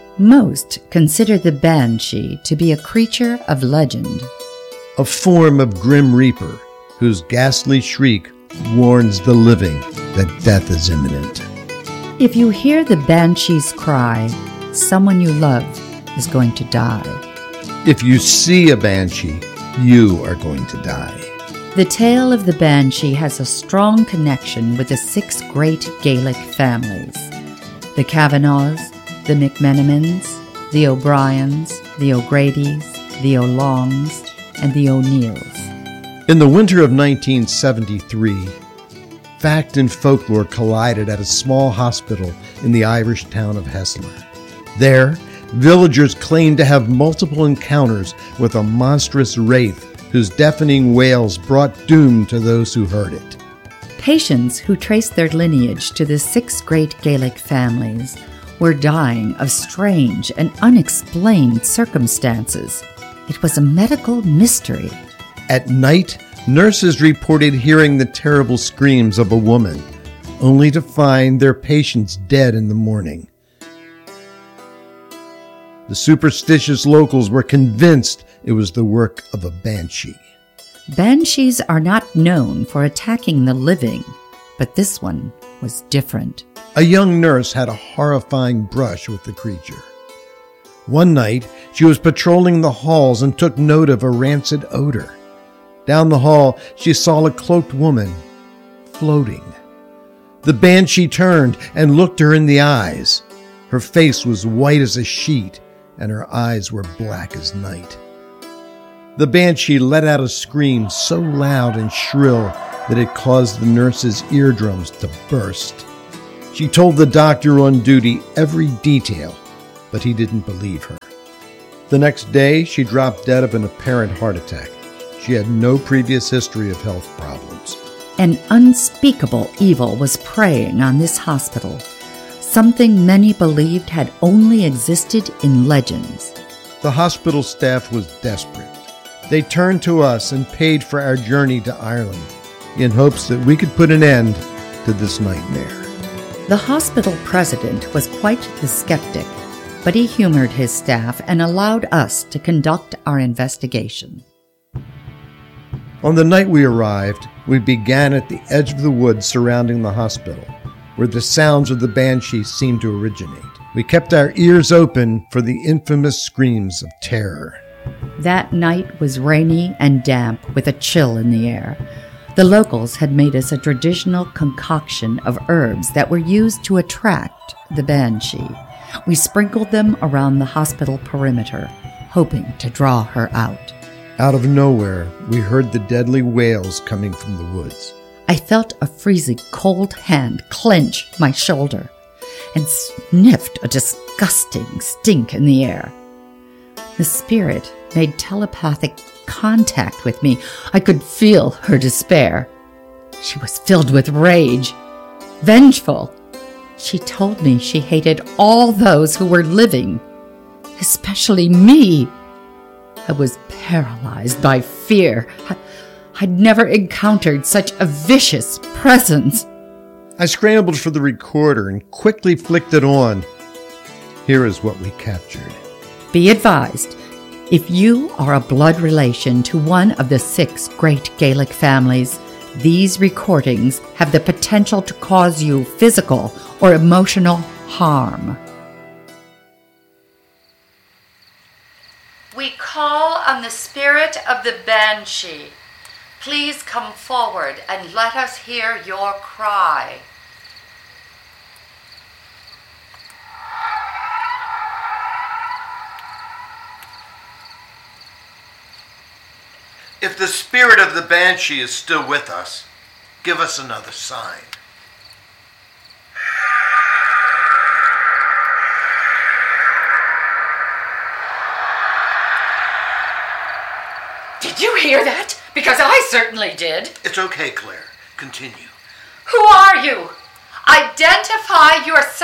Most consider the banshee to be a creature of legend. A form of grim reaper whose ghastly shriek warns the living that death is imminent. If you hear the banshee's cry, someone you love is going to die. If you see a banshee, you are going to die. The tale of the banshee has a strong connection with the 6 great Gaelic families: the Kavanaghs, the McMenamins, the O'Briens, the O'Gradys, the O'Longs, and the O'Neills. In the winter of 1973, fact and folklore collided at a small hospital in the Irish town of Hessler. There, villagers claimed to have multiple encounters with a monstrous wraith whose deafening wails brought doom to those who heard it. Patients who traced their lineage to the 6 great Gaelic families were dying of strange and unexplained circumstances. It was a medical mystery. At night, nurses reported hearing the terrible screams of a woman, only to find their patients dead in the morning. The superstitious locals were convinced it was the work of a banshee. Banshees are not known for attacking the living, but this one was different. A young nurse had a horrifying brush with the creature. One night, she was patrolling the halls and took note of a rancid odor. Down the hall, she saw a cloaked woman floating. The banshee turned and looked her in the eyes. Her face was white as a sheet, and her eyes were black as night. The banshee let out a scream so loud and shrill that it caused the nurse's eardrums to burst. She told the doctor on duty every detail, but he didn't believe her. The next day, she dropped dead of an apparent heart attack. She had no previous history of health problems. An unspeakable evil was preying on this hospital, something many believed had only existed in legends. The hospital staff was desperate. They turned to us and paid for our journey to Ireland in hopes that we could put an end to this nightmare. The hospital president was quite the skeptic, but he humored his staff and allowed us to conduct our investigation. On the night we arrived, we began at the edge of the woods surrounding the hospital, where the sounds of the banshee seemed to originate. We kept our ears open for the infamous screams of terror. That night was rainy and damp with a chill in the air. The locals had made us a traditional concoction of herbs that were used to attract the banshee. We sprinkled them around the hospital perimeter, hoping to draw her out. Out of nowhere, we heard the deadly wails coming from the woods. I felt a freezing cold hand clench my shoulder and sniffed a disgusting stink in the air. The spirit made telepathic contact with me. I could feel her despair. She was filled with rage, vengeful. She told me she hated all those who were living, especially me. I was paralyzed by fear. I'd never encountered such a vicious presence. I scrambled for the recorder and quickly flicked it on. Here is what we captured. Be advised, if you are a blood relation to one of the 6 great Gaelic families, these recordings have the potential to cause you physical or emotional harm. We call on the spirit of the banshee. Please come forward and let us hear your cry. If the spirit of the banshee is still with us, give us another sign. Did you hear that? Because I certainly did. It's okay, Claire. Continue. Who are you? Identify yourself.